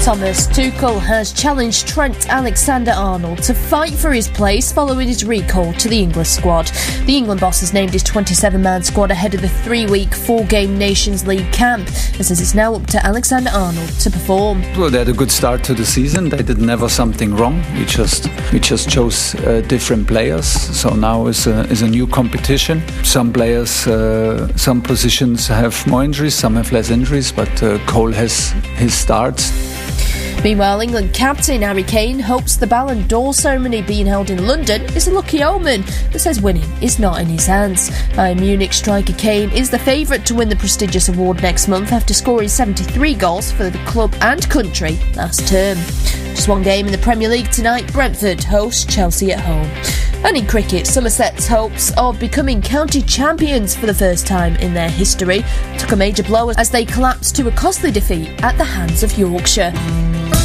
Thomas Tuchel has challenged Trent Alexander-Arnold to fight for his place following his recall to the English squad. The England boss has named his 27-man squad ahead of the 3-week, 4-game Nations League camp and says it's now up to Alexander-Arnold to perform. Well, they had a good start to the season. They did never something wrong. We just chose different players. So now is a new competition. Some players, some positions have more injuries, some have less injuries, but Cole has his starts. Meanwhile, England captain Harry Kane hopes the Ballon d'Or ceremony being held in London is a lucky omen, but says winning is not in his hands. Bayern Munich striker Kane is the favourite to win the prestigious award next month after scoring 73 goals for the club and country last term. Just one game in the Premier League tonight, Brentford host Chelsea at home. And in cricket, Somerset's hopes of becoming county champions for the first time in their history took a major blow as they collapsed to a costly defeat at the hands of Yorkshire.